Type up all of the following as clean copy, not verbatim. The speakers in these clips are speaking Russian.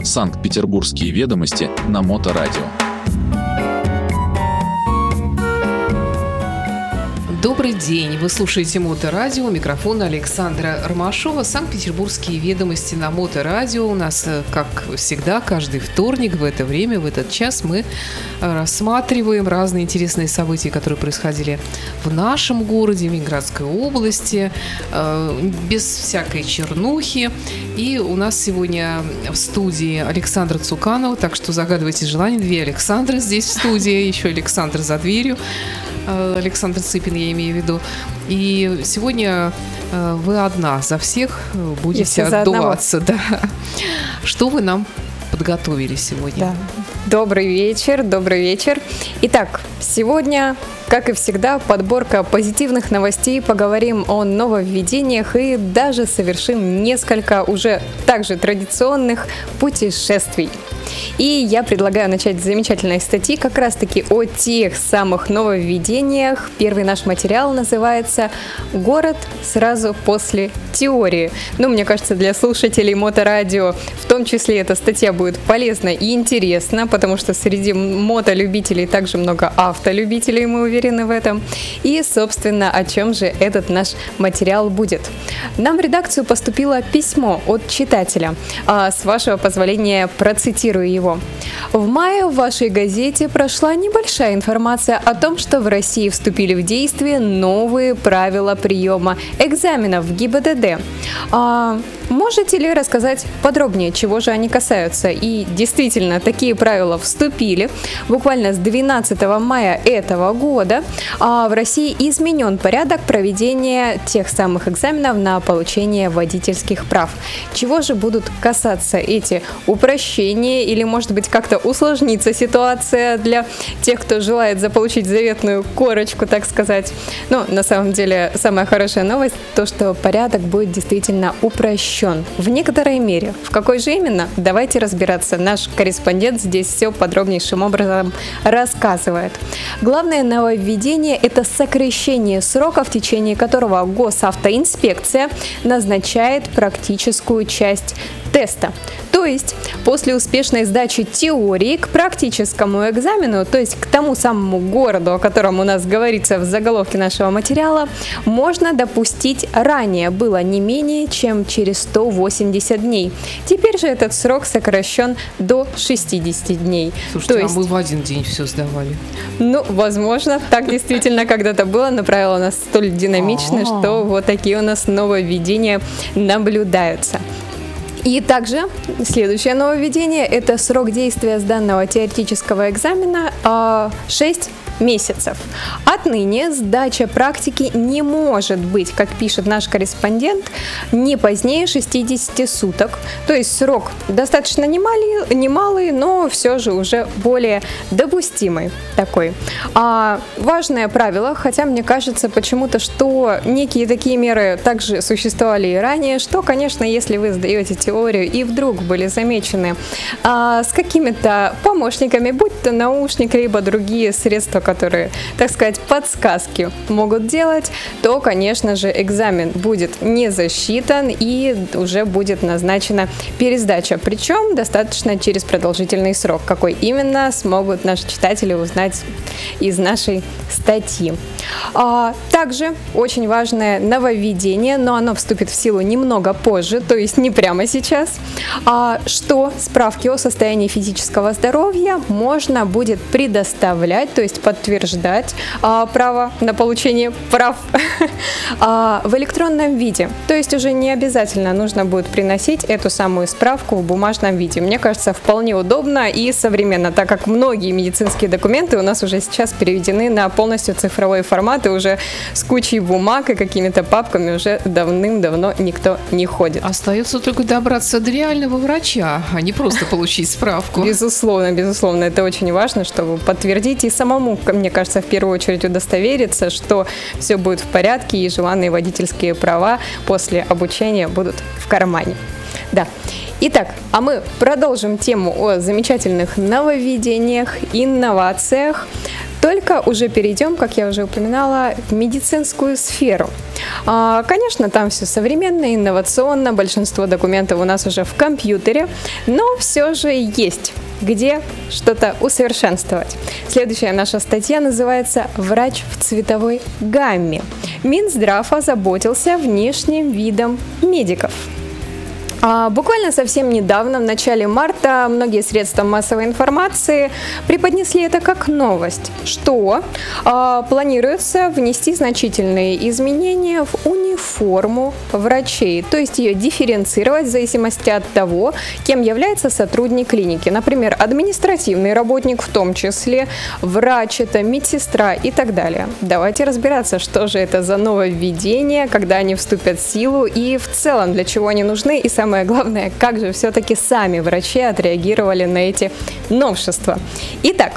Санкт-Петербургские ведомости на Моторадио. Добрый день! Вы слушаете Моторадио. У микрофона Александра Ромашова. Санкт-Петербургские ведомости на Моторадио. У нас, как всегда, каждый вторник в это время, в этот час мы рассматриваем разные интересные события, которые происходили в нашем городе, в Ленинградской области, без всякой чернухи. И у нас сегодня в студии Александра Цуканова, так что загадывайте желание. Две Александры здесь в студии, еще Александр за дверью. Александр Цыпин, я имею в виду. И сегодня вы одна за всех будете отдуваться. Да. Что вы нам подготовили сегодня? Да. Добрый вечер. Итак, сегодня, как и всегда, подборка позитивных новостей. Поговорим о нововведениях и даже совершим несколько уже также традиционных путешествий. И я предлагаю начать с замечательной статьи как раз-таки о тех самых нововведениях. Первый наш материал называется «Город сразу после теории». Мне кажется, для слушателей Моторадио в том числе эта статья будет полезна и интересна, потому что среди мотолюбителей также много автолюбителей, мы уверены в этом. И, собственно, о чем же этот наш материал будет. Нам в редакцию поступило письмо от читателя. С вашего позволения процитирую его. В мае в вашей газете прошла небольшая информация о том, что в России вступили в действие новые правила приема экзаменов в ГИБДД. Можете ли рассказать подробнее, чего же они касаются? И действительно, такие правила вступили. Буквально с 12 мая этого года в России изменен порядок проведения тех самых экзаменов на получение водительских прав. Чего же будут касаться эти упрощения или, может быть, как-то усложнится ситуация для тех, кто желает заполучить заветную корочку, так сказать? На самом деле, самая хорошая новость то, что порядок будет действительно упрощен. В некоторой мере. В какой же именно? Давайте разбираться. Наш корреспондент здесь все подробнейшим образом рассказывает. Главное нововведение – это сокращение срока, в течение которого госавтоинспекция назначает практическую часть теста. То есть после успешной сдачи теории к практическому экзамену, то есть к тому самому городу, о котором у нас говорится в заголовке нашего материала, можно допустить ранее было не менее чем через 180 дней. Теперь же этот срок сокращен до 60 дней. Слушайте, мы в один день все сдавали. Возможно, так действительно когда-то было, но правила у нас столь динамичны, что вот такие у нас нововведения наблюдаются. И также следующее нововведение – это срок действия сданного теоретического экзамена 6 месяцев. Отныне сдача практики не может быть, как пишет наш корреспондент, не позднее 60 суток. То есть срок достаточно немалый, но все же уже более допустимый такой. Важное правило, хотя мне кажется почему-то, что некие такие меры также существовали и ранее, что, конечно, если вы сдаете теорию и вдруг были замечены с какими-то помощниками, будь то наушник, либо другие средства, которые, так сказать, подсказки могут делать, то, конечно же, экзамен будет не засчитан и уже будет назначена пересдача. Причем достаточно через продолжительный срок. Какой именно, смогут наши читатели узнать из нашей статьи. Также очень важное нововведение, но оно вступит в силу немного позже, то есть не прямо сейчас, что справки о состоянии физического здоровья можно будет предоставлять, то есть подтверждать право на получение прав в электронном виде. То есть уже не обязательно нужно будет приносить эту самую справку в бумажном виде. Мне кажется, вполне удобно и современно, так как многие медицинские документы у нас уже сейчас переведены на полностью цифровой формат, и уже с кучей бумаг и какими-то папками уже давным-давно никто не ходит. Остается только добраться до реального врача, а не просто получить справку. Безусловно, это очень важно, чтобы подтвердить и самому, мне кажется, в первую очередь удостовериться, что все будет в порядке и желанные водительские права после обучения будут в кармане. Да. Итак, а мы продолжим тему о замечательных нововведениях, инновациях. Только уже перейдем, как я уже упоминала, в медицинскую сферу. Конечно, там все современно, инновационно, большинство документов у нас уже в компьютере, но все же есть где что-то усовершенствовать. Следующая наша статья называется «Врач в цветовой гамме». Минздрав озаботился внешним видом медиков. Буквально совсем недавно, в начале марта, многие средства массовой информации преподнесли это как новость, что планируется внести значительные изменения в униформу врачей, то есть ее дифференцировать в зависимости от того, кем является сотрудник клиники. Например, административный работник, в том числе врач, это медсестра и так далее. Давайте разбираться, что же это за нововведения, когда они вступят в силу и в целом для чего они нужны, и самое главное, как же все-таки сами врачи отреагировали на эти новшества. Итак,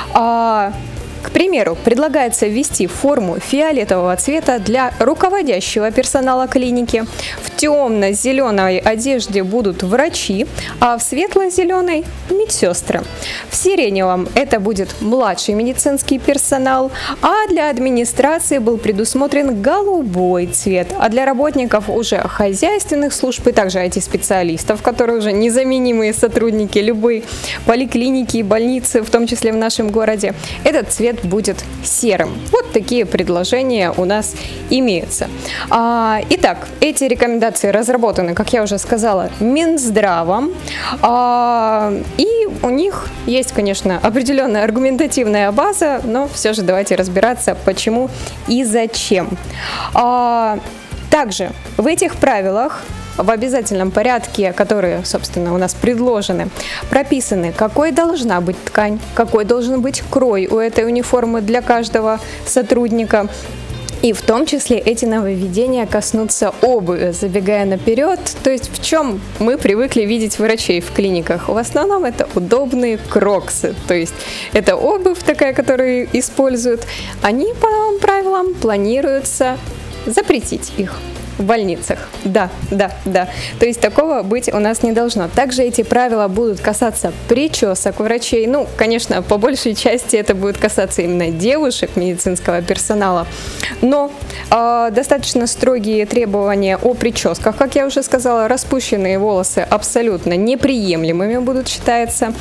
к примеру, предлагается ввести форму фиолетового цвета для руководящего персонала клиники. В темно-зеленой одежде будут врачи, а в светло-зеленой – медсестры. В сиреневом это будет младший медицинский персонал, а для администрации был предусмотрен голубой цвет, а для работников уже хозяйственных служб и также IT-специалистов, которые уже незаменимые сотрудники любой поликлиники и больницы, в том числе в нашем городе, этот цвет будет серым. Вот такие предложения у нас имеются. Итак, эти рекомендации разработаны, как я уже сказала, Минздравом. И у них есть, конечно, определенная аргументативная база, но все же давайте разбираться, почему и зачем. Также в этих правилах в обязательном порядке, которые, собственно, у нас предложены, прописаны, какой должна быть ткань, какой должен быть крой у этой униформы для каждого сотрудника. И в том числе эти нововведения коснутся обуви, забегая наперед. То есть в чем мы привыкли видеть врачей в клиниках? В основном это удобные кроксы. То есть это обувь такая, которую используют. Они по новым правилам планируется запретить их в больницах. Да. То есть такого быть у нас не должно. Также эти правила будут касаться причесок врачей. Ну, конечно, по большей части это будет касаться именно девушек, медицинского персонала. Но достаточно строгие требования о прическах. Как я уже сказала, распущенные волосы абсолютно неприемлемыми будут считаться.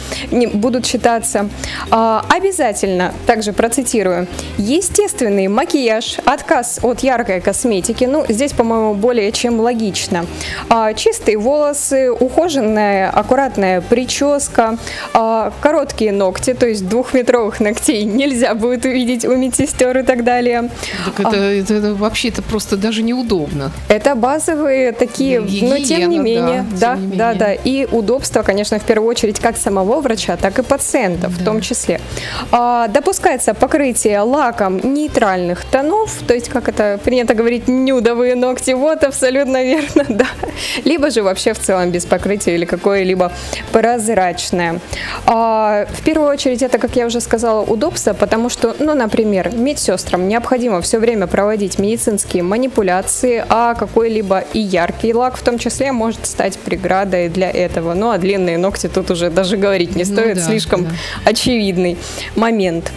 Обязательно, также процитирую, естественный макияж, отказ от яркой косметики. Ну, здесь, по-моему, более чем логично. Чистые волосы, ухоженная, аккуратная прическа, короткие ногти, то есть 2-метровых ногтей нельзя будет увидеть у медсестер и так далее. Так это вообще-то просто даже неудобно. Это базовые такие, гигиена, но тем не менее, да. И удобство, конечно, в первую очередь как самого врача, так и пациентов в том числе. Допускается покрытие лаком нейтральных тонов, то есть, как это принято говорить, нюдовые ногти. Вот, абсолютно верно, да. Либо же вообще в целом без покрытия или какое-либо прозрачное. В первую очередь это, как я уже сказала, удобство, потому что, например, медсестрам необходимо все время проводить медицинские манипуляции, а какой-либо и яркий лак в том числе может стать преградой для этого. Ну, а длинные ногти тут уже даже говорить не стоит, слишком очевидный момент.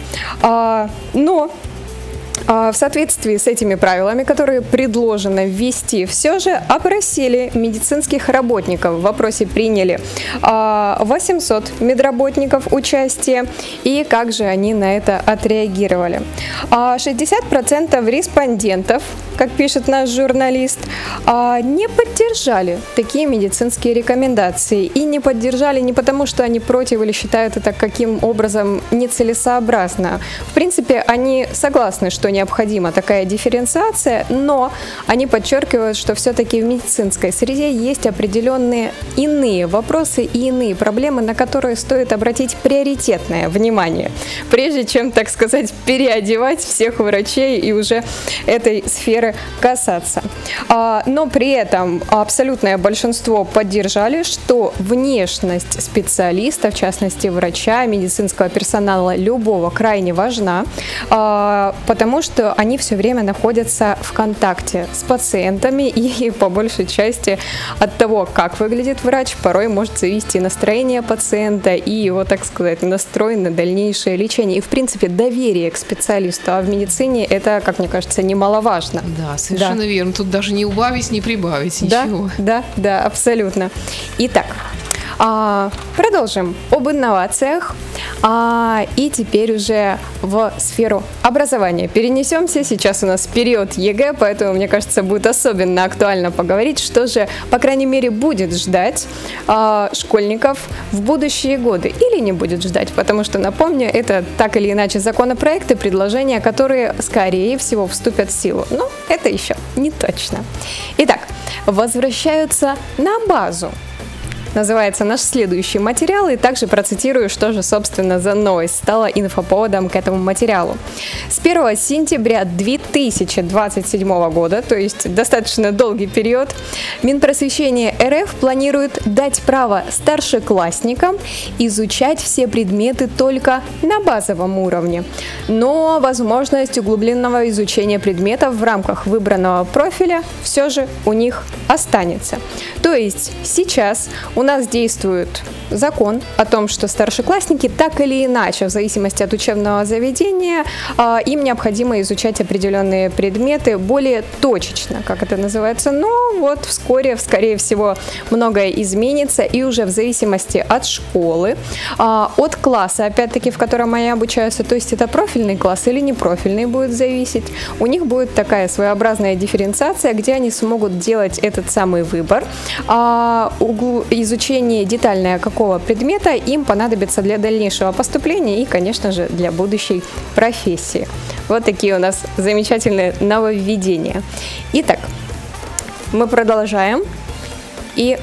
Но в соответствии с этими правилами, которые предложено ввести, все же опросили медицинских работников. В вопросе приняли 800 медработников участие, и как же они на это отреагировали. 60% респондентов, как пишет наш журналист, не поддержали такие медицинские рекомендации. И не поддержали не потому, что они против или считают это каким образом нецелесообразно. В принципе, они согласны, что необходима такая дифференциация, но они подчеркивают, что все-таки в медицинской среде есть определенные иные вопросы и иные проблемы, на которые стоит обратить приоритетное внимание, прежде чем, так сказать, переодевать всех врачей и уже этой сферы касаться. Но при этом абсолютное большинство поддержали, что внешность специалиста, в частности врача, медицинского персонала любого, крайне важна, потому потому что они все время находятся в контакте с пациентами, и по большей части от того, как выглядит врач, порой может зависеть и настроение пациента, и его, так сказать, настрой на дальнейшее лечение. И, в принципе, доверие к специалисту. А в медицине это, как мне кажется, немаловажно. Да, совершенно верно. Тут даже не убавить, не прибавить ничего. Да, абсолютно. Итак, продолжим об инновациях. И теперь уже в сферу образования перенесемся. Сейчас у нас период ЕГЭ, поэтому, мне кажется, будет особенно актуально поговорить, что же, по крайней мере, будет ждать школьников в будущие годы или не будет ждать, потому что, напомню, это так или иначе законопроекты, предложения, которые, скорее всего, вступят в силу. Но это еще не точно. Итак, возвращаются на базу. Называется наш следующий материал, и также процитирую, что же, собственно, за новость стала инфоповодом к этому материалу. С 1 сентября 2027 года, то есть достаточно долгий период, Минпросвещение РФ планирует дать право старшеклассникам изучать все предметы только на базовом уровне, но возможность углубленного изучения предметов в рамках выбранного профиля все же у них останется. То есть сейчас у нас действует закон о том, что старшеклассники так или иначе, в зависимости от учебного заведения, им необходимо изучать определенные предметы более точечно, как это называется. Но вот вскоре, скорее всего, многое изменится, и уже в зависимости от школы, от класса, опять-таки, в котором они обучаются, то есть это профильный класс или непрофильный будет зависеть, у них будет такая своеобразная дифференциация, где они смогут делать этот самый выбор. Изучение детальное какого предмета им понадобится для дальнейшего поступления и, конечно же, для будущей профессии. Вот такие у нас замечательные нововведения. Итак, мы продолжаем. И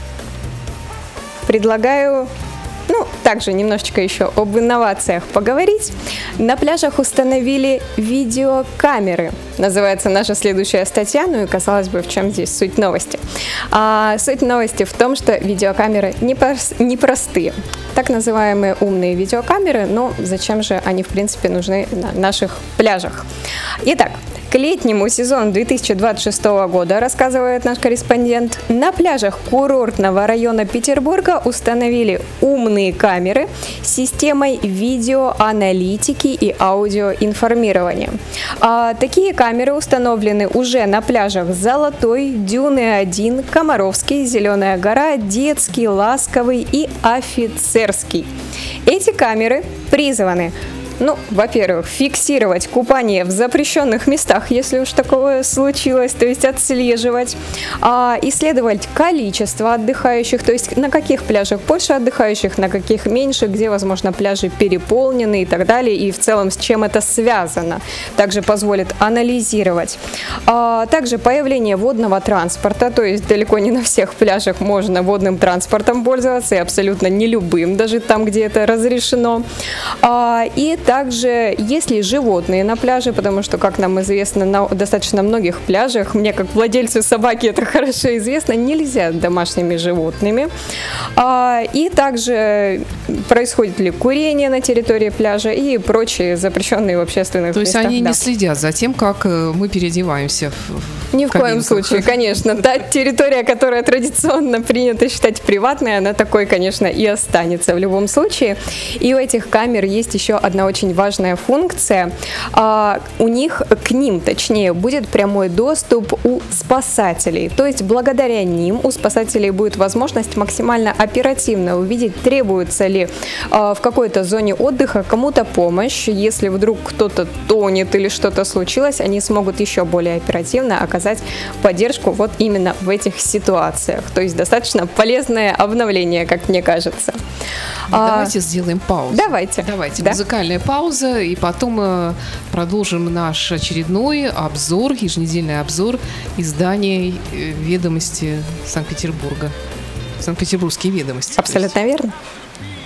предлагаю также немножечко еще об инновациях поговорить. На пляжах установили видеокамеры. Называется наша следующая статья. И, казалось бы, в чем здесь суть новости? Суть новости в том, что видеокамеры непростые. Так называемые умные видеокамеры, но зачем же они, в принципе, нужны на наших пляжах? Итак, к летнему сезону 2026 года, рассказывает наш корреспондент, на пляжах курортного района Петербурга установили умные камеры с системой видеоаналитики и аудиоинформирования. Такие камеры установлены уже на пляжах Золотой, Дюны-1, Комаровский, Зеленая гора, Детский, Ласковый и Офицерский. Эти камеры призваны во-первых, фиксировать купание в запрещенных местах, если уж такое случилось, то есть отслеживать, исследовать количество отдыхающих, то есть на каких пляжах больше отдыхающих, на каких меньше, где, возможно, пляжи переполнены и так далее, и в целом с чем это связано. Также позволит анализировать. Также появление водного транспорта, то есть далеко не на всех пляжах можно водным транспортом пользоваться, и абсолютно не любым, даже там, где это разрешено. И также, если животные на пляже, потому что, как нам известно, на достаточно многих пляжах, мне как владельцу собаки это хорошо известно, нельзя домашними животными. И также происходит ли курение на территории пляжа и прочие запрещенные в общественных местах. То есть они не следят за тем, как мы переодеваемся Ни в коем случае, конечно. Та территория, которая традиционно принято считать приватной, она такой, конечно, и останется в любом случае. И у этих камер есть еще одна очень важная функция. У них, к ним, точнее, будет прямой доступ у спасателей. То есть благодаря ним у спасателей будет возможность максимально оперативно увидеть, требуется ли в какой-то зоне отдыха кому-то помощь. Если вдруг кто-то тонет или что-то случилось, они смогут еще более оперативно оказать поддержку вот именно в этих ситуациях. То есть достаточно полезное обновление, как мне кажется. Давайте сделаем паузу. Давайте. Да. Музыкальная пауза, и потом продолжим наш очередной обзор, еженедельный обзор изданий «Ведомости Санкт-Петербурга». Санкт-Петербургские ведомости. Абсолютно верно.